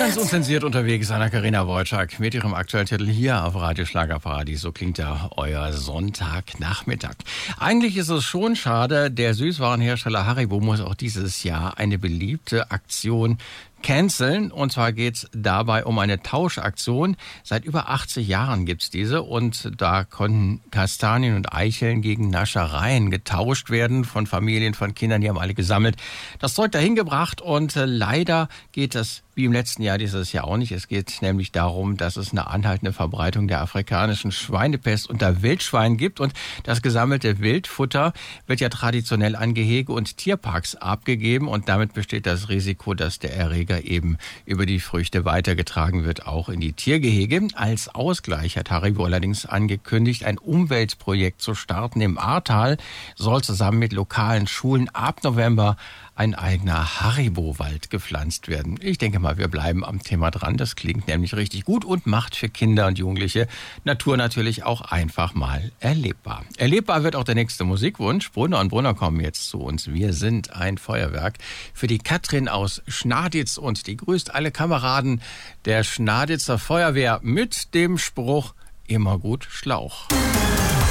Ganz unzensiert unterwegs, Anna-Karina Wojcik mit ihrem aktuellen Titel hier auf Radio Schlagerparadies. So klingt ja euer Sonntagnachmittag. Eigentlich ist es schon schade, der Süßwarenhersteller Haribo muss auch dieses Jahr eine beliebte Aktion canceln. Und zwar geht's dabei um eine Tauschaktion. Seit über 80 Jahren gibt's diese und da konnten Kastanien und Eicheln gegen Naschereien getauscht werden von Familien, von Kindern, die haben alle gesammelt. Das Zeug dahin gebracht und leider geht es wie im letzten Jahr dieses Jahr auch nicht. Es geht nämlich darum, dass es eine anhaltende Verbreitung der afrikanischen Schweinepest unter Wildschweinen gibt und das gesammelte Wildfutter wird ja traditionell an Gehege und Tierparks abgegeben und damit besteht das Risiko, dass der Erreger eben über die Früchte weitergetragen wird, auch in die Tiergehege. Als Ausgleich hat Haribo allerdings angekündigt, ein Umweltprojekt zu starten. Im Ahrtal soll zusammen mit lokalen Schulen ab November ein eigener Haribo-Wald gepflanzt werden. Ich denke mal, wir bleiben am Thema dran. Das klingt nämlich richtig gut und macht für Kinder und Jugendliche Natur natürlich auch einfach mal erlebbar. Erlebbar wird auch der nächste Musikwunsch. Brunner und Brunner kommen jetzt zu uns. Wir sind ein Feuerwerk. Für die Katrin aus Schnaditz und die grüßt alle Kameraden der Schnaditzer Feuerwehr mit dem Spruch: immer gut Schlauch.